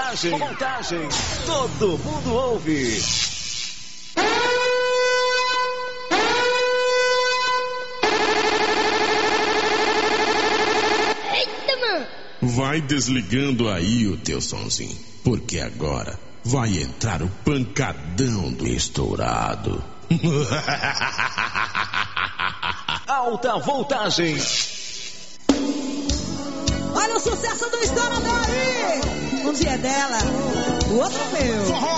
voltagem. Todo mundo ouve. Vai desligando aí o teu sonzinho, porque agora vai entrar o pancadão do estourado. Alta voltagem. Olha o sucesso do Estourador aí. Um dia é dela, o outro é meu. Forró